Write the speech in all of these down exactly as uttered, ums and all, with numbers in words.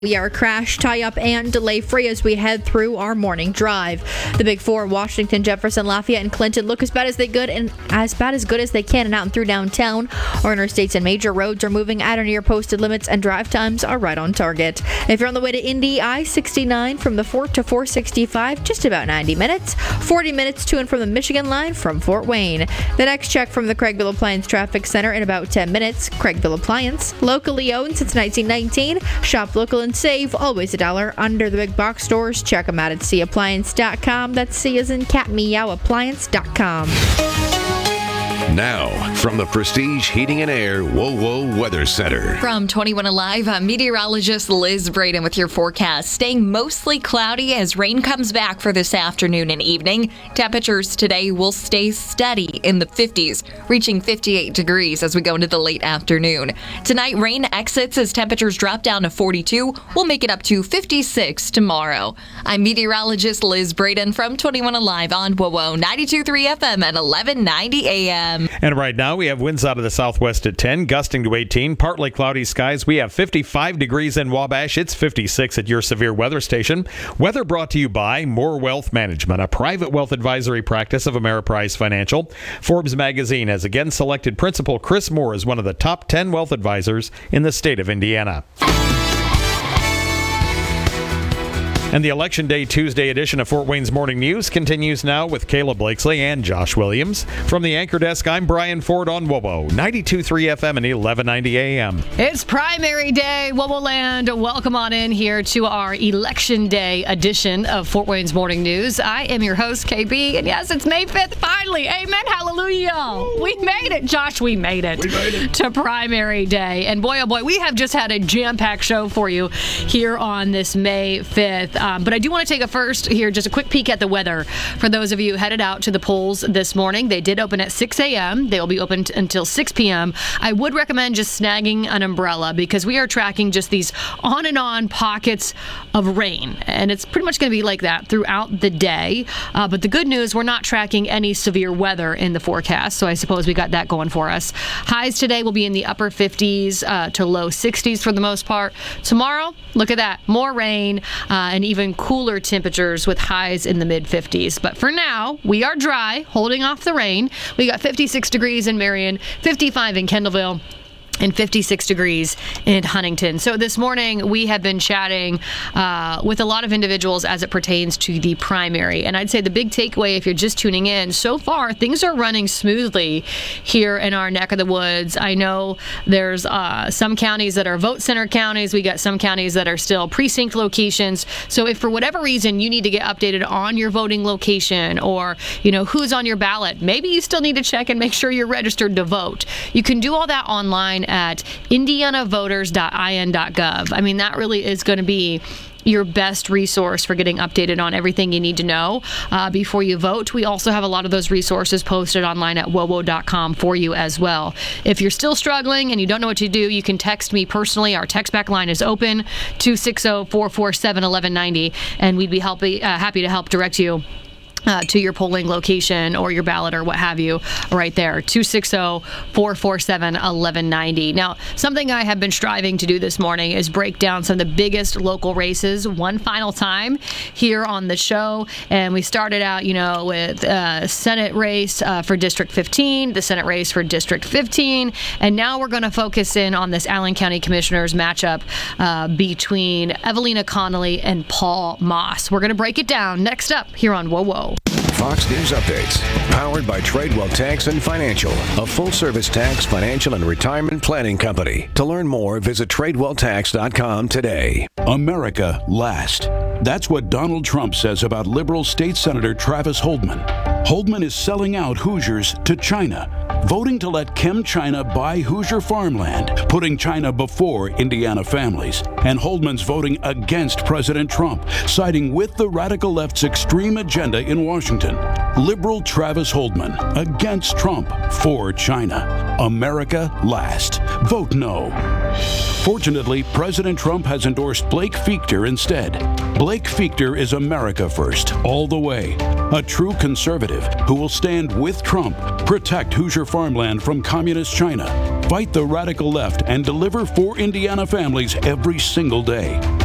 We are crash, tie-up, and delay-free as we head through our morning drive. The Big Four, Washington, Jefferson, Lafayette, and Clinton, look as bad as they good and as bad as good as they can and out and through downtown. Our interstates and major roads are moving at or near posted limits, and drive times are right on target. If you're on the way to Indy, I sixty-nine from the Fort to four sixty-five, just about ninety minutes. forty minutes to and from the Michigan line from Fort Wayne. The next check from the Craigville Appliance Traffic Center in about ten minutes. Craigville Appliance, locally owned since nineteen nineteen. Shop local and save, always a dollar under the big box stores. Check them out at c appliance dot com. That's C as in cat, meow, appliance dot com. Now, from the Prestige Heating and Air WoWo Weather Center. From twenty-one Alive, I'm meteorologist Liz Braden with your forecast. Staying mostly cloudy as rain comes back for this afternoon and evening. Temperatures today will stay steady in the fifties, reaching fifty-eight degrees as we go into the late afternoon. Tonight, rain exits as temperatures drop down to forty-two. We'll make it up to fifty-six tomorrow. I'm meteorologist Liz Braden from twenty-one Alive on WoWo ninety-two point three F M at eleven ninety A M. And right now we have winds out of the southwest at ten, gusting to eighteen, partly cloudy skies. We have fifty-five degrees in Wabash. It's fifty-six at your severe weather station. Weather brought to you by More Wealth Management, a private wealth advisory practice of Ameriprise Financial. Forbes magazine has again selected Principal Chris Moore as one of the top ten wealth advisors in the state of Indiana. And the Election Day Tuesday edition of Fort Wayne's Morning News continues now with Kayla Blakesley and Josh Williams. From the anchor desk, I'm Brian Ford on WoWo ninety-two point three F M and eleven ninety A M. It's primary day, WoWo Land. Welcome on in here to our Election Day edition of Fort Wayne's Morning News. I am your host, K B, and yes, it's May fifth, finally. Amen, hallelujah. We made it, Josh, we made it. We made it. To primary day. And boy, oh boy, we have just had a jam-packed show for you here on this May fifth. Um, but I do want to take a first here, just a quick peek at the weather for those of you headed out to the polls this morning. They did open at six A M. They will be open t- until six P M. I would recommend just snagging an umbrella because we are tracking just these on and on pockets of rain. And it's pretty much going to be like that throughout the day. Uh, but the good news, we're not tracking any severe weather in the forecast. So I suppose we got that going for us. Highs today will be in the upper fifties uh, to low sixties for the most part. Tomorrow, look at that. More rain uh, and even cooler temperatures with highs in the mid-fifties. But for now, we are dry, holding off the rain. We got fifty-six degrees in Marion, fifty-five in Kendallville, and fifty-six degrees in Huntington. So this morning we have been chatting uh, with a lot of individuals as it pertains to the primary. And I'd say the big takeaway, if you're just tuning in, so far things are running smoothly here in our neck of the woods. I know there's uh, some counties that are vote center counties. We got some counties that are still precinct locations. So if for whatever reason you need to get updated on your voting location or, you know, who's on your ballot, maybe you still need to check and make sure you're registered to vote. You can do all that online at indiana voters dot i n dot gov. I mean, that really is going to be your best resource for getting updated on everything you need to know uh, before you vote. We also have a lot of those resources posted online at wowo dot com for you as well. If you're still struggling and you don't know what to do, you can text me personally. Our text back line is open, two six zero, four four seven, one one nine zero, and we'd be helpy, uh, happy to help direct you Uh, to your polling location or your ballot or what have you right there, two six zero, four four seven, one one nine zero. Now, something I have been striving to do this morning is break down some of the biggest local races one final time here on the show. And we started out, you know, with uh, Senate race uh, for District fifteen, the Senate race for District fifteen, and now we're going to focus in on this Allen County Commissioners matchup uh, between Evelina Connolly and Paul Moss. We're going to break it down next up here on WoWo. Fox News Updates, powered by Tradewell Tax and Financial, a full-service tax, financial, and retirement planning company. To learn more, visit tradewell tax dot com today. America last. That's what Donald Trump says about liberal state senator Travis Holdman. Holdman is selling out Hoosiers to China, voting to let ChemChina buy Hoosier farmland, putting China before Indiana families. And Holdman's voting against President Trump, siding with the radical left's extreme agenda in Washington. Liberal Travis Holdman against Trump, for China. America last. Vote no. Fortunately, President Trump has endorsed Blake Fichter instead. Blake Fichter is America first, all the way. A true conservative who will stand with Trump, protect Hoosier farmland from communist China, fight the radical left, and deliver for Indiana families every single day.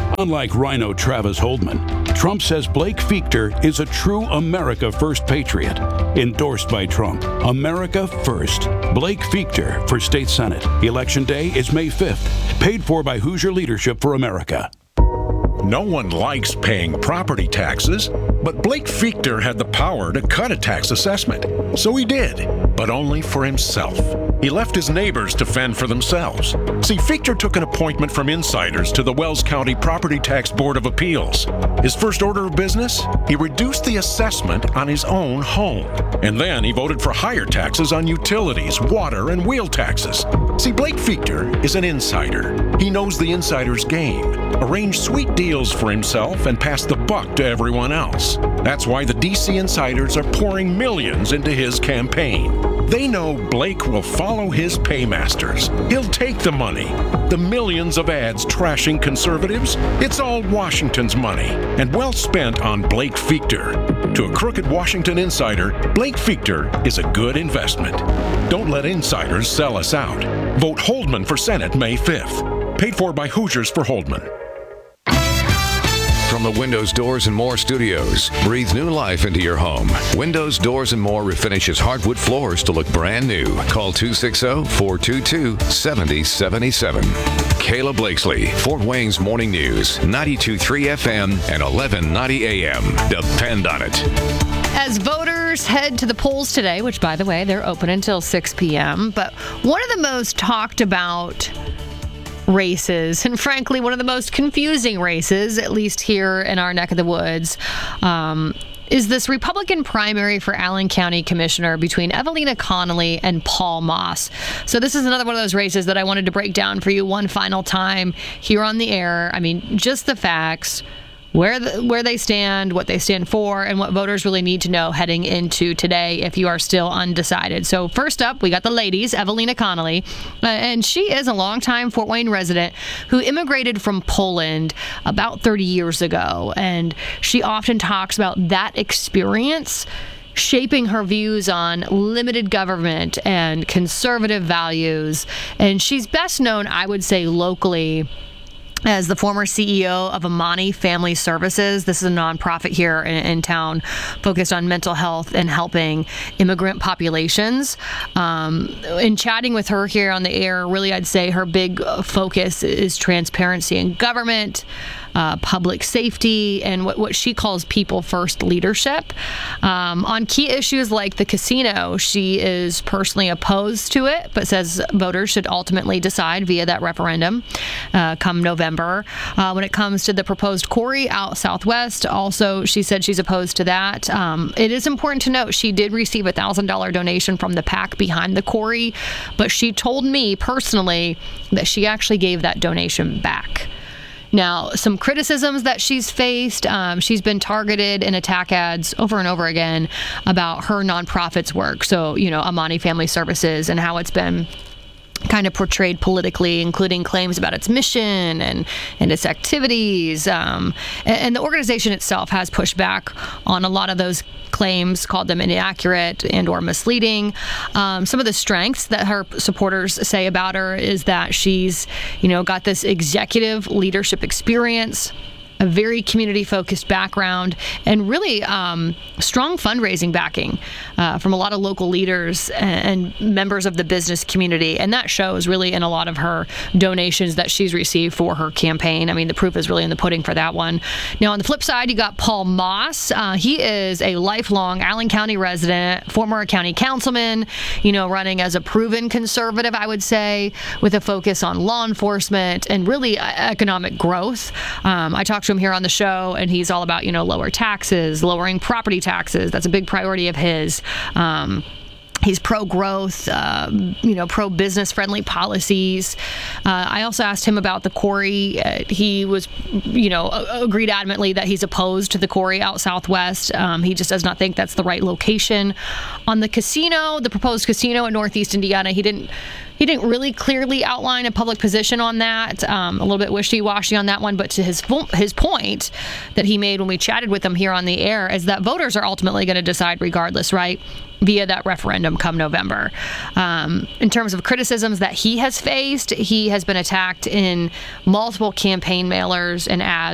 Unlike Rhino Travis Holdman, Trump says Blake Fichter is a true America First patriot. Endorsed by Trump. America First. Blake Fichter for State Senate. Election Day is May fifth. Paid for by Hoosier Leadership for America. No one likes paying property taxes, but Blake Fichter had the power to cut a tax assessment. So he did, but only for himself. He left his neighbors to fend for themselves. See, Fichter took an appointment from insiders to the Wells County Property Tax Board of Appeals. His first order of business? He reduced the assessment on his own home. And then he voted for higher taxes on utilities, water, and wheel taxes. See, Blake Fichter is an insider. He knows the insider's game, arranged sweet deals for himself, and passed the buck to everyone else. That's why the D C insiders are pouring millions into his campaign. They know Blake will follow his paymasters. He'll take the money. The millions of ads trashing conservatives, it's all Washington's money, and well spent on Blake Fichter. To a crooked Washington insider, Blake Fichter is a good investment. Don't let insiders sell us out. Vote Holdman for Senate May fifth. Paid for by Hoosiers for Holdman. From the Windows, Doors, and More studios, breathe new life into your home. Windows, Doors, and More refinishes hardwood floors to look brand new. Call two six zero, four two two, seven zero seven seven. Kayla Blakesley, Fort Wayne's Morning News, ninety-two point three F M and eleven ninety A M. Depend on it. As voters head to the polls today, which, by the way, they're open until six p.m., but one of the most talked about races, and frankly, one of the most confusing races, at least here in our neck of the woods, um, is this Republican primary for Allen County Commissioner between Evelina Connolly and Paul Moss. So this is another one of those races that I wanted to break down for you one final time here on the air. I mean, just the facts, where the, where they stand, what they stand for, and what voters really need to know heading into today if you are still undecided. So first up, we got the ladies, Evelina Connolly, uh, and she is a longtime Fort Wayne resident who immigrated from Poland about thirty years ago, and she often talks about that experience shaping her views on limited government and conservative values. And she's best known, I would say, locally as the former C E O of Amani Family Services. This is a nonprofit here in, in town focused on mental health and helping immigrant populations. Um, in chatting with her here on the air, really I'd say her big focus is transparency in government, Uh, public safety, and what, what she calls people-first leadership. Um, on key issues like the casino, she is personally opposed to it, but says voters should ultimately decide via that referendum uh, come November. Uh, when it comes to the proposed quarry out southwest, also she said she's opposed to that. Um, it is important to note she did receive a one thousand dollars donation from the PAC behind the quarry, but she told me personally that she actually gave that donation back. Now, some criticisms that she's faced, um, she's been targeted in attack ads over and over again about her nonprofit's work. So, you know, Amani Family Services and how it's been kind of portrayed politically, including claims about its mission and, and its activities. Um, and, and the organization itself has pushed back on a lot of those claims, called them inaccurate and or misleading. Um, some of the strengths that her supporters say about her is that she's, you know, got this executive leadership experience, a very community-focused background, and really um, strong fundraising backing uh, from a lot of local leaders and, and members of the business community. And that shows really in a lot of her donations that she's received for her campaign. I mean, the proof is really in the pudding for that one. Now, on the flip side, you got Paul Moss. Uh, he is a lifelong Allen County resident, former county councilman, you know, running as a proven conservative, I would say, with a focus on law enforcement and really economic growth. Um, I talked to him here on the show, and he's all about, you know, lower taxes, lowering property taxes. That's a big priority of his. Um, He's pro-growth, uh, you know, pro-business friendly policies. Uh, I also asked him about the quarry. Uh, he was, you know, agreed adamantly that he's opposed to the quarry out southwest. Um, he just does not think that's the right location. On the casino, the proposed casino in Northeast Indiana, he didn't He didn't really clearly outline a public position on that. Um, a little bit wishy-washy on that one, but to his his point that he made when we chatted with him here on the air is that voters are ultimately going to decide regardless, right? Via that referendum come November. Um, in terms of criticisms that he has faced, he has been attacked in multiple campaign mailers and ads